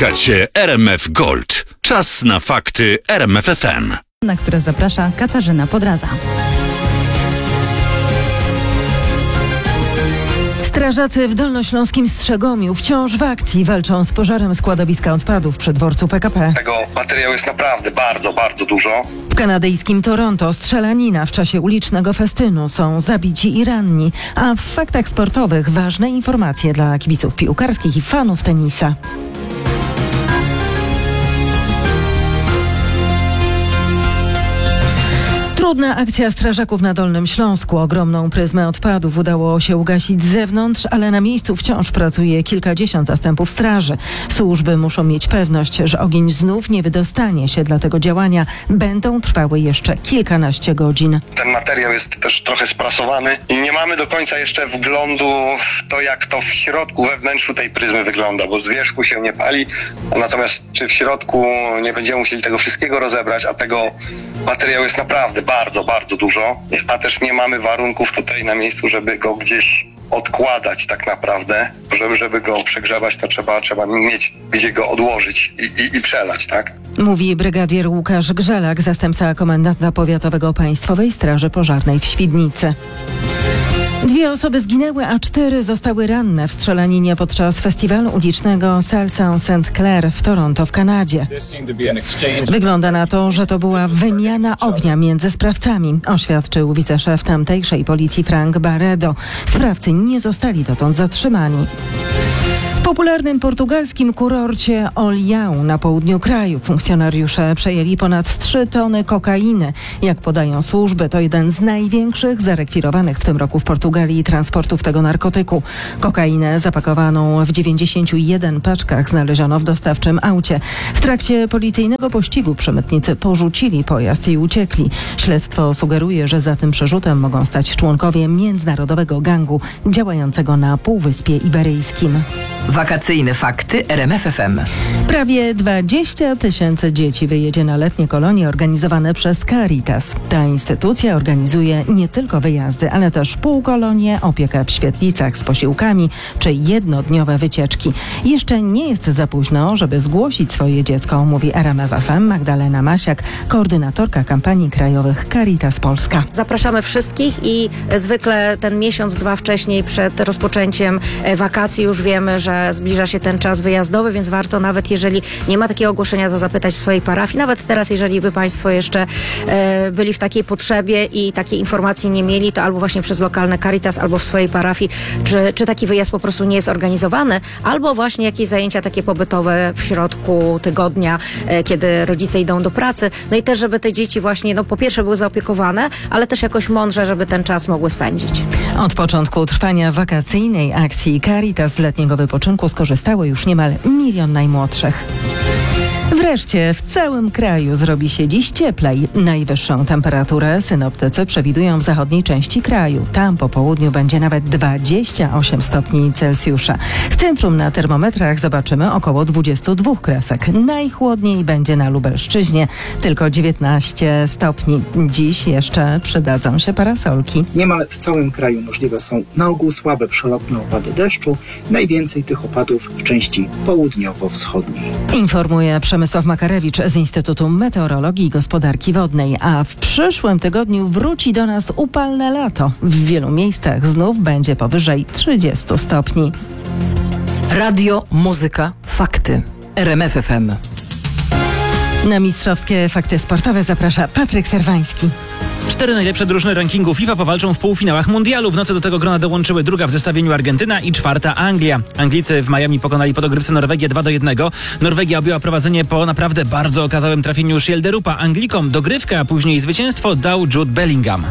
Słuchacie RMF Gold. Czas na fakty RMF FM. Na które zaprasza Katarzyna Podraza. Strażacy w dolnośląskim Strzegomiu wciąż w akcji walczą z pożarem składowiska odpadów przy dworcu PKP. Tego materiału jest naprawdę bardzo dużo. W kanadyjskim Toronto strzelanina w czasie ulicznego festynu. Są zabici i ranni. A w faktach sportowych ważne informacje dla kibiców piłkarskich i fanów tenisa. Trudna akcja strażaków na Dolnym Śląsku. Ogromną pryzmę odpadów udało się ugasić z zewnątrz, ale na miejscu wciąż pracuje kilkadziesiąt zastępów straży. Służby muszą mieć pewność, że ogień znów nie wydostanie się, dlatego działania będą trwały jeszcze kilkanaście godzin. Ten materiał jest też trochę sprasowany i nie mamy do końca jeszcze wglądu w to, jak to w środku, we wnętrzu tej pryzmy wygląda, bo z wierzchu się nie pali, natomiast czy w środku nie będziemy musieli tego wszystkiego rozebrać, a tego materiału jest naprawdę bardzo dużo, a też nie mamy warunków tutaj na miejscu, żeby go gdzieś odkładać tak naprawdę. Żeby go przegrzewać, to trzeba mieć gdzie go odłożyć i przelać, tak? Mówi brygadier Łukasz Grzelak, zastępca komendanta powiatowego Państwowej Straży Pożarnej w Świdnicy. 2 osoby zginęły, a 4 zostały ranne w strzelaninie podczas festiwalu ulicznego Salsa St. Clair w Toronto w Kanadzie. Wygląda na to, że to była wymiana ognia między sprawcami, oświadczył wiceszef tamtejszej policji Frank Barredo. Sprawcy nie zostali dotąd zatrzymani. W popularnym portugalskim kurorcie Olhão na południu kraju funkcjonariusze przejęli ponad 3 tony kokainy. Jak podają służby, to jeden z największych zarekwirowanych w tym roku w Portugalii transportów tego narkotyku. Kokainę zapakowaną w 91 paczkach znaleziono w dostawczym aucie. W trakcie policyjnego pościgu przemytnicy porzucili pojazd i uciekli. Śledztwo sugeruje, że za tym przerzutem mogą stać członkowie międzynarodowego gangu działającego na Półwyspie Iberyjskim. Wakacyjne fakty RMF FM. Prawie 20 000 dzieci wyjedzie na letnie kolonie organizowane przez Caritas. Ta instytucja organizuje nie tylko wyjazdy, ale też półkolonie, opiekę w świetlicach z posiłkami czy jednodniowe wycieczki. Jeszcze nie jest za późno, żeby zgłosić swoje dziecko, mówi RMF FM Magdalena Masiak, koordynatorka kampanii krajowych Caritas Polska. Zapraszamy wszystkich i zwykle ten miesiąc, 2 wcześniej przed rozpoczęciem wakacji już wiemy, że zbliża się ten czas wyjazdowy, więc warto nawet jeżeli nie ma takiego ogłoszenia, to zapytać w swojej parafii. Nawet teraz, jeżeli by Państwo jeszcze byli w takiej potrzebie i takiej informacji nie mieli, to albo właśnie przez lokalne Caritas, albo w swojej parafii, czy taki wyjazd po prostu nie jest organizowany, albo właśnie jakieś zajęcia takie pobytowe w środku tygodnia, kiedy rodzice idą do pracy. No i też, żeby te dzieci właśnie, po pierwsze były zaopiekowane, ale też jakoś mądrze, żeby ten czas mogły spędzić. Od początku trwania wakacyjnej akcji Caritas z letniego wypoczynku skorzystało już niemal 1 milion najmłodszych. Wreszcie w całym kraju zrobi się dziś cieplej. Najwyższą temperaturę synoptycy przewidują w zachodniej części kraju. Tam po południu będzie nawet 28 stopni Celsjusza. W centrum na termometrach zobaczymy około 22 kresek. Najchłodniej będzie na Lubelszczyźnie, tylko 19 stopni. Dziś jeszcze przydadzą się parasolki. Niemal w całym kraju możliwe są na ogół słabe przelotne opady deszczu. Najwięcej tych opadów w części południowo-wschodniej. Informuje Przemysław Makarewicz z Instytutu Meteorologii i Gospodarki Wodnej, a w przyszłym tygodniu wróci do nas upalne lato. W wielu miejscach znów będzie powyżej 30 stopni. Radio, muzyka, fakty. RMF FM. Na mistrzowskie fakty sportowe zaprasza Patryk Serwański. 4 najlepsze drużyny rankingu FIFA powalczą w półfinałach mundialu. W nocy do tego grona dołączyły druga w zestawieniu Argentyna i 4. Anglia. Anglicy w Miami pokonali po dogrywce Norwegię 2-1. Norwegia objęła prowadzenie po naprawdę bardzo okazałym trafieniu Schjelderupa. Anglikom dogrywkę, a później zwycięstwo dał Jude Bellingham.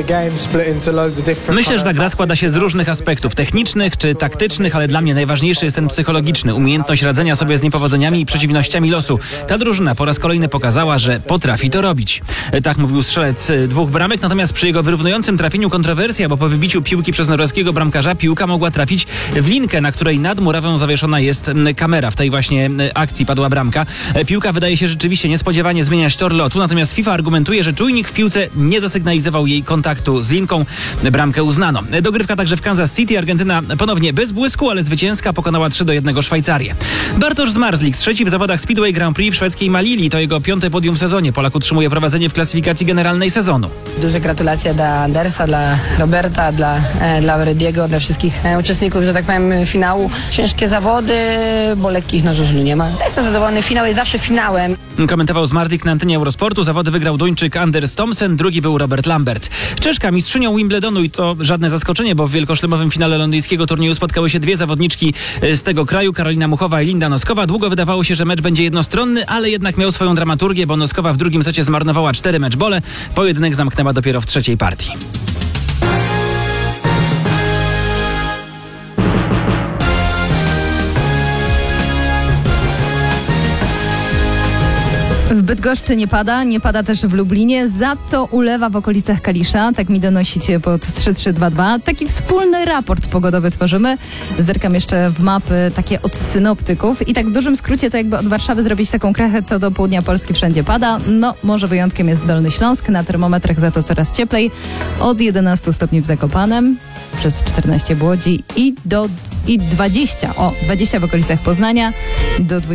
Myślę, że ta gra składa się z różnych aspektów, technicznych czy taktycznych, ale dla mnie najważniejszy jest ten psychologiczny, umiejętność radzenia sobie z niepowodzeniami i przeciwnościami losu. Ta drużyna po raz kolejny pokazała, że potrafi to robić. Tak mówił strzelec 2 bramek, natomiast przy jego wyrównującym trafieniu kontrowersja, bo po wybiciu piłki przez norweskiego bramkarza piłka mogła trafić w linkę, na której nad murawą zawieszona jest kamera. W tej właśnie akcji padła bramka. Piłka wydaje się rzeczywiście niespodziewanie zmieniać tor lotu, natomiast FIFA argumentuje, że czujnik w piłce nie zasygnalizował jej kontaktu z linką. Bramkę uznano. Dogrywka także w Kansas City. Argentyna ponownie bez błysku, ale zwycięska pokonała 3-1 Szwajcarię. Bartosz Zmarzlik, trzeci w zawodach Speedway Grand Prix w szwedzkiej Malili. To jego 5. podium w sezonie. Polak utrzymuje prowadzenie w klasyfikacji generalnej sezonu. Duże gratulacje dla Andersa, dla Roberta, dla Verdiego, dla wszystkich uczestników, że tak powiem, finału. Ciężkie zawody, bo lekkich na żużlu nie ma. Jestem zadowolony, finał jest zawsze finałem. Komentował Zmarzlik na antenie Eurosportu. Zawody wygrał Duńczyk Anders Thomsen, drugi był Robert Lambert. Czeszka mistrzynią Wimbledonu i to żadne zaskoczenie, bo w wielkoszlemowym finale londyńskiego turnieju spotkały się 2 zawodniczki z tego kraju, Karolina Muchowa i Linda Noskowa. Długo wydawało się, że mecz będzie jednostronny, ale jednak miał swoją dramaturgię, bo Noskowa w drugim secie zmarnowała 4 meczbole. Pojedynek zamknęła dopiero w 3. partii. W Bydgoszczy nie pada też w Lublinie, za to ulewa w okolicach Kalisza. Tak mi donosicie pod 3322. Taki wspólny raport pogodowy tworzymy. Zerkam jeszcze w mapy takie od synoptyków i tak w dużym skrócie to jakby od Warszawy zrobić taką krechę, to do południa Polski wszędzie pada. No, może wyjątkiem jest Dolny Śląsk, na termometrach za to coraz cieplej. Od 11 stopni w Zakopanem, przez 14 w Łodzi i 20 w okolicach Poznania, do 20